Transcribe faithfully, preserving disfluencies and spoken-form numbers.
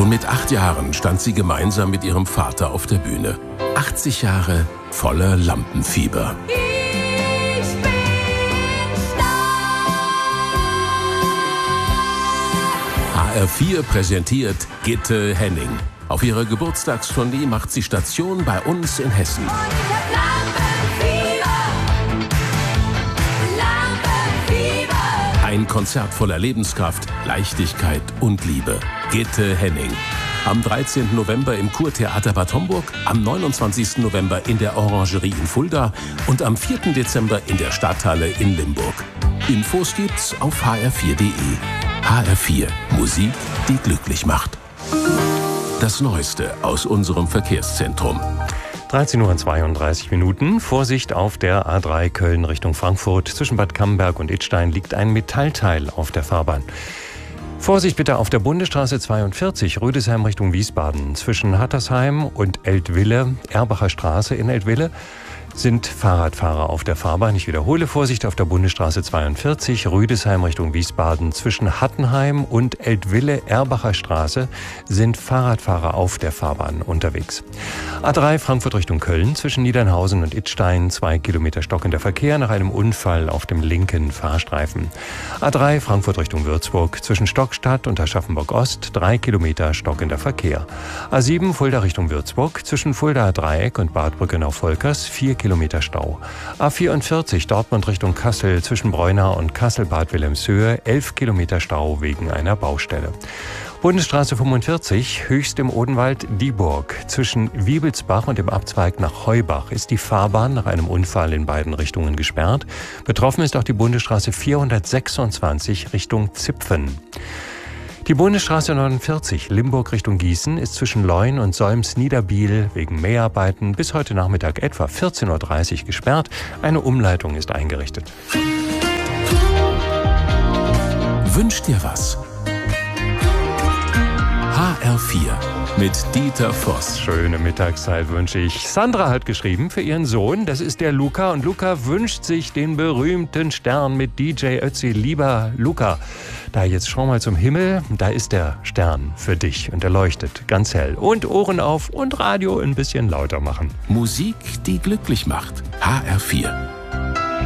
Schon mit acht Jahren stand sie gemeinsam mit ihrem Vater auf der Bühne. achtzig Jahre voller Lampenfieber. Ich bin stark. H R vier präsentiert Gitte Henning. Auf ihrer Geburtstagstournee macht sie Station bei uns in Hessen. Und ich hab Lampenfieber. Lampenfieber. Ein Konzert voller Lebenskraft, Leichtigkeit und Liebe. Gitte Henning. Am dreizehnten November im Kurtheater Bad Homburg, am neunundzwanzigsten November in der Orangerie in Fulda und am vierten Dezember in der Stadthalle in Limburg. Infos gibt's auf h r vier punkt d e. H R vier. Musik, die glücklich macht. Das Neueste aus unserem Verkehrszentrum. dreizehn Uhr zweiunddreißig Minuten. Vorsicht auf der A drei Köln Richtung Frankfurt. Zwischen Bad Camberg und Idstein liegt ein Metallteil auf der Fahrbahn. Vorsicht bitte auf der Bundesstraße zweiundvierzig, Rüdesheim Richtung Wiesbaden. Zwischen Hattersheim und Eltville, Erbacher Straße in Eltville, sind Fahrradfahrer auf der Fahrbahn. Ich wiederhole, Vorsicht auf der Bundesstraße zweiundvierzig, Rüdesheim Richtung Wiesbaden. Zwischen Hattenheim und Eltville, Erbacher Straße, sind Fahrradfahrer auf der Fahrbahn unterwegs. A drei Frankfurt Richtung Köln, zwischen Niedernhausen und Idstein, zwei Kilometer stockender Verkehr nach einem Unfall auf dem linken Fahrstreifen. A drei Frankfurt Richtung Würzburg, zwischen Stockstadt und Aschaffenburg Ost, drei Kilometer stockender Verkehr. A sieben Fulda Richtung Würzburg, zwischen Fuldaer Dreieck und Bad Brückenau-Volkers, vier Kilometer Stau. A vierundvierzig Dortmund Richtung Kassel, zwischen Breunau und Kassel-Bad Wilhelmshöhe, elf Kilometer Stau wegen einer Baustelle. Bundesstraße fünfundvierzig, höchst im Odenwald, Dieburg. Zwischen Wiebelsbach und dem Abzweig nach Heubach ist die Fahrbahn nach einem Unfall in beiden Richtungen gesperrt. Betroffen ist auch die Bundesstraße vierhundertsechsundzwanzig Richtung Zipfen. Die Bundesstraße neunundvierzig, Limburg Richtung Gießen, ist zwischen Leun und Solms-Niederbiel wegen Mäharbeiten bis heute Nachmittag etwa vierzehn Uhr dreißig gesperrt. Eine Umleitung ist eingerichtet. Wünsch dir was? H R vier mit Dieter Voss. Schöne Mittagszeit wünsche ich. Sandra hat geschrieben für ihren Sohn, das ist der Luca. Und Luca wünscht sich den berühmten Stern mit D J Ötzi. Lieber Luca, da jetzt schau mal zum Himmel, da ist der Stern für dich und er leuchtet ganz hell. Und Ohren auf und Radio ein bisschen lauter machen. Musik, die glücklich macht. H R vier.